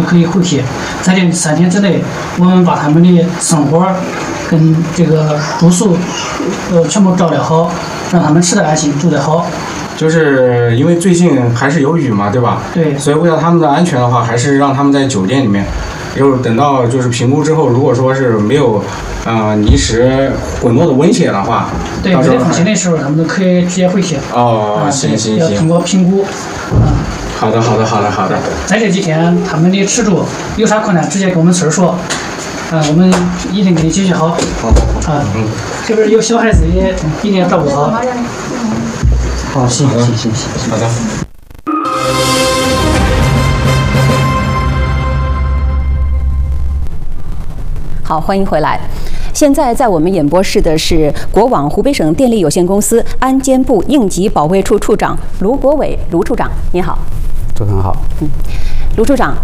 可以回帖。在这3天之内，我们把他们的生活跟这个住宿，全部照料好，让他们吃得安心，住得好。 就是因为最近还是有雨嘛，对吧？ 对。 所以为了他们的安全的话，还是让他们在酒店里面。就是等到就是评估之后，如果说是没有泥石滚落的危险的话， 对，没得风险的时候，他们都可以直接回帖。 哦，行。 要通过评估。 好的。 在这几天，他们的吃住有啥困难，直接跟我们村说，我们一定给你解决好。 好。 这边有小孩子也一定要照顾好。好，行。 好的。 好，欢迎回来。现在在我们演播室的是国网湖北省电力有限公司安监部应急保卫处处长卢国伟，卢处长，你好。 主持人好。 卢处长，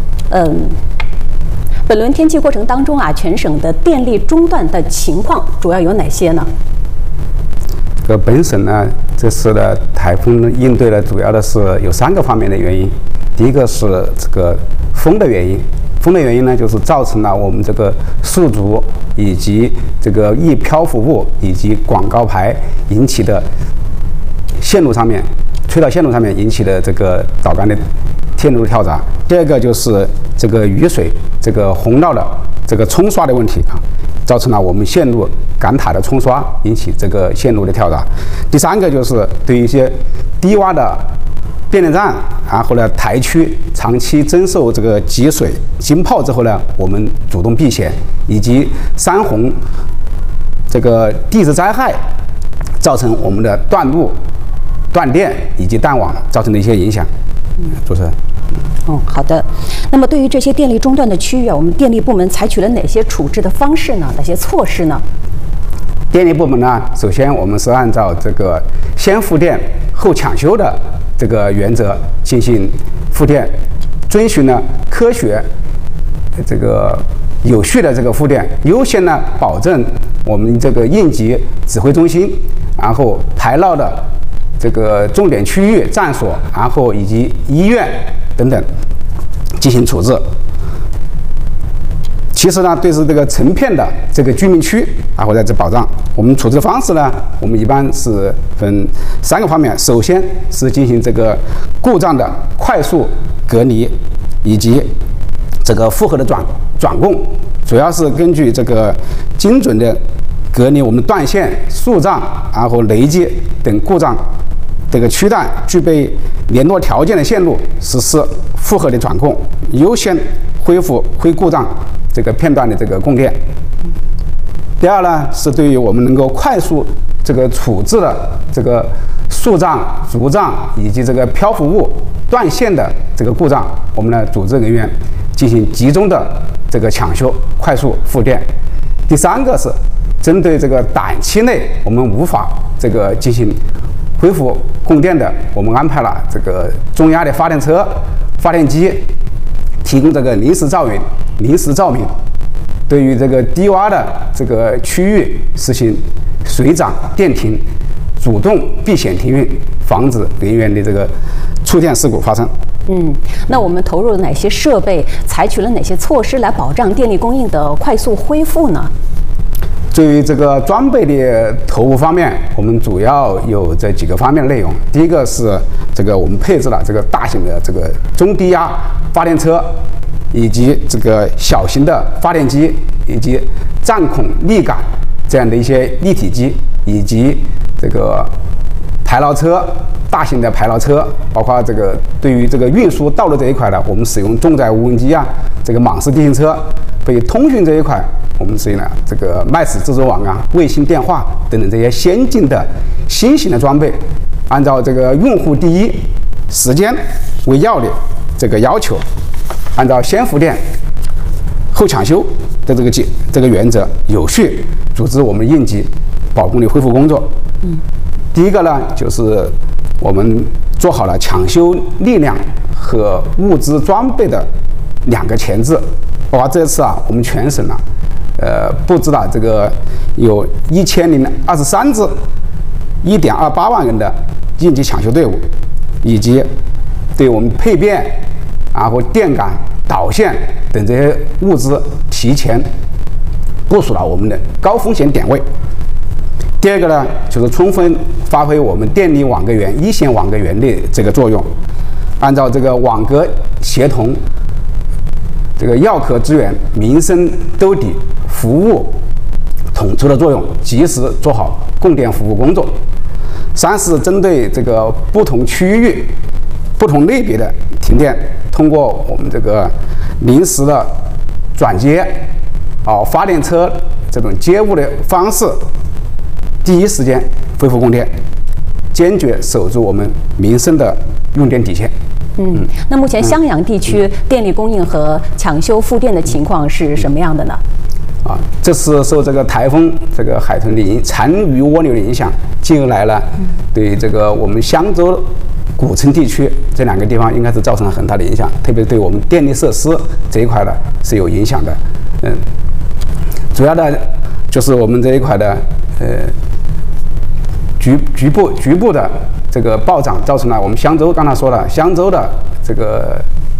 本轮天气过程当中啊，全省的电力中断的情况主要有哪些呢？ 本省呢，这次的台风应对的主要的是有3个方面的原因。第一个是这个风的原因。风的原因呢，就是造成了我们这个树竹以及这个易漂浮物以及广告牌引起的线路上面吹到线路上面引起的这个导杆的电路跳闸。第二个就是这个雨水这个洪涝的这个冲刷的问题啊，造成了我们线路杆塔的冲刷，引起这个线路的跳闸。第3个就是对于一些低洼的变电站，然后呢，台区长期遭受这个积水、浸泡之后呢，我们主动避险，以及山洪这个地质灾害造成我们的断路、断电以及断网造成的一些影响。主持人。 好的。那么对于这些电力中断的区域啊，我们电力部门采取了哪些处置的方式呢？哪些措施呢？ 电力部门呢，首先我们是按照这个先复电后抢修的这个原则进行复电，遵循了科学、这个有序的这个复电，优先呢保证我们这个应急指挥中心，然后排涝的这个重点区域站所，然后以及医院等等进行处置。其实呢，对是这个成片的这个居民区啊，或者这保障，我们处置的方式呢，我们一般是分3个方面。首先是进行这个故障的快速隔离，以及这个复合的转供，主要是根据这个精准的隔离我们断线、树障，然后雷击等故障这个区段具备联络条件的线路实施复合的转供，优先恢复非故障这个片段的这个供电。第二呢，是对于我们能够快速这个处置的这个树障、竹障以及这个漂浮物断线的这个故障，我们的组织人员进行集中的这个抢修，快速复电。第3个是针对这个短期内我们无法这个进行恢复供电的，我们安排了这个中压的发电车、发电机，提供这个临时照明，对于这个低洼的这个区域实行水涨电停，主动避险停运，防止人员的这个触电事故发生。 那我们投入了哪些设备，采取了哪些措施来保障电力供应的快速恢复呢？ 对于这个装备的投入方面，我们主要有这几个方面的内容。第一个是这个我们配置了这个大型的这个中低压发电车，以及这个小型的发电机，以及站孔立杆这样的一些立体机，以及这个排涝车、大型的排涝车，包括这个对于这个运输道路这一块的，我们使用重载无人机啊，这个蟒式地形车；对于通讯这一块，我们使用了这个麦斯蜘蛛网啊、卫星电话等等这些先进的新型的装备，按照这个用户第一、时间为要的这个要求，按照先复电后抢修的这个原则，有序组织我们应急保供的恢复工作。第一个呢，就是我们做好了抢修力量和物资装备的2个前置。包括这次啊，我们全省呢，布置了这个有1023支1.28万人的应急抢修队伍，以及对我们配电，然后电杆、 导线等这些物资提前部署了我们的高风险点位。第二个呢，就是充分发挥我们电力网格员、一线网格员的这个作用，按照这个网格协同、这个药客支援、民生兜底、服务统筹的作用，及时做好供电服务工作。三是针对这个不同区域、不同类别的停电，通过我们这个临时的转接、发电车这种接物的方式，第一时间恢复供电，坚决守住我们民生的用电底线。 那目前襄阳地区电力供应和抢修复电的情况是什么样的呢？ 这次受这个台风这个海豚的残余涡流的影响，进而来了，对这个我们襄州古城地区这2个地方应该是造成了很大的影响，特别对我们电力设施这一块呢是有影响的。主要的就是我们这一块的局部的这个暴涨，造成了我们襄州刚才说了，襄州的这个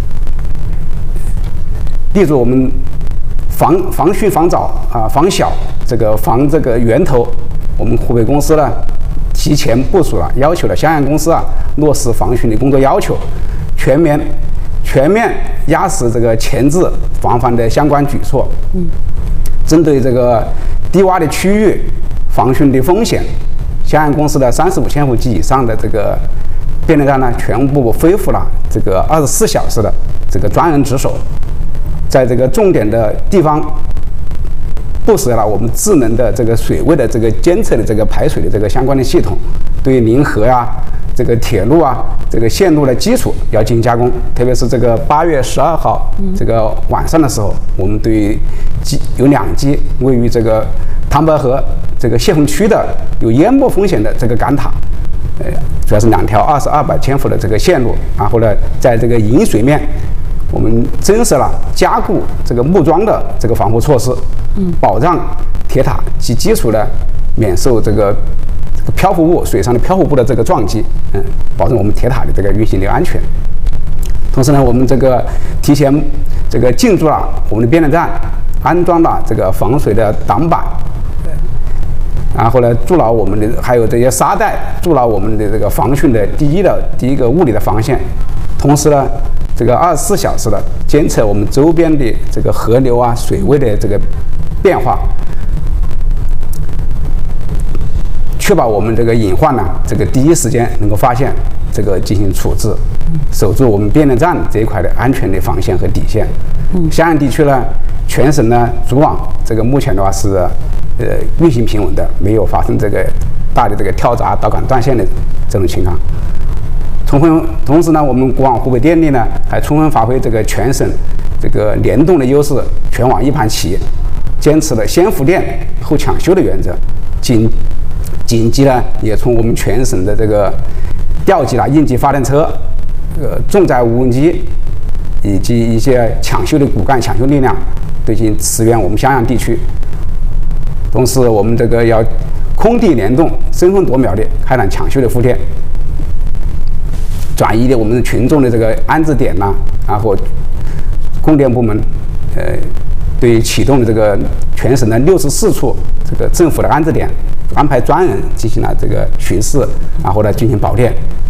例如我们防汛防早防小这个源头，我们湖北公司呢提前部署了，要求了襄阳公司落实防汛的工作要求，全面压实这个前置防范的相关举措。针对这个低洼的区域防汛的风险，襄阳公司的35千伏及以上的这个变电站呢，全部恢复了这个24小时的这个专人值守，在这个重点的地方部署了我们智能的这个水位的这个监测的这个排水的这个相关的系统，对临河这个铁路这个线路的基础要进行加工。特别是这个8月12号这个晚上的时候，我们对于有2基位于这个唐白河这个泄洪区的有淹没风险的这个杆塔，主要是2条200千伏的这个线路，然后呢，在这个引水面，我们增设了加固这个木桩的这个防护措施，保障铁塔及基础的免受这个漂浮物水上的漂浮物的这个撞击，保证我们铁塔的这个运行的安全。同时呢，我们这个提前这个进驻了我们的变电站，安装了这个防水的挡板，然后呢，筑牢我们的还有这些沙袋，筑牢我们的这个防汛的第一个物理的防线。同时呢，这个24小时的监测我们周边的这个河流水位的这个变化，确保我们这个隐患呢，这个第一时间能够发现，这个进行处置，守住我们变电站这一块的安全的防线和底线。襄阳地区呢，全省呢主网这个目前的话是运行平稳的，没有发生这个大的这个跳闸导管断线的这种情况。同时呢，我们国网湖北电力呢还充分发挥这个全省这个联动的优势，全网一盘棋，坚持了先复电后抢修的原则，紧急呢也从我们全省的这个调集了应急发电车、重载无人机以及一些抢修的骨干抢修力量，对进驰援我们襄阳地区。同时，我们这个要空地联动、争分夺秒的开展抢修的复电，转移的我们群众的这个安置点然后供电部门对于启动的这个全省的64处这个政府的安置点，安排专人进行了这个巡视，然后呢进行保电。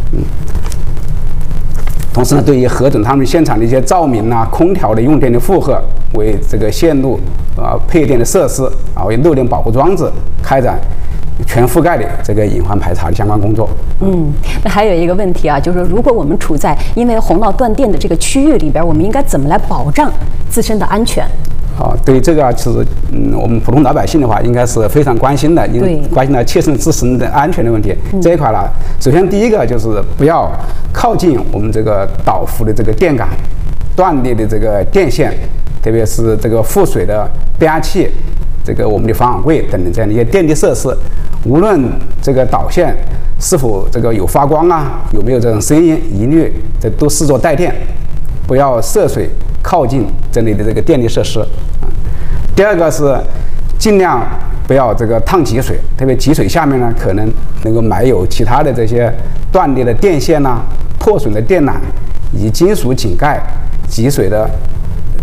同时呢，对于核准他们现场的一些照明空调的用电的负荷，为这个线路配电的设施为漏电保护装置开展全覆盖的这个隐患排查的相关工作。 那还有一个问题就是如果我们处在因为洪涝断电的这个区域里边，我们应该怎么来保障自身的安全？ 对于这个其实我们普通老百姓的话，应该是非常关心的，因为关心到切身自身的安全的问题。这一块呢，首先第一个就是不要靠近我们这个导浮的这个电杆、断裂的这个电线，特别是这个覆水的变压器、这个我们的防网柜等等这样的一些电力设施，无论这个导线是否这个有发光有没有这种声音，一律这都视作带电，不要涉水靠近这类的这个电力设施。第二个是尽量不要这个烫积水，特别积水下面呢可能够埋有其他的这些断裂的电线破损的电缆以及金属井盖、积水的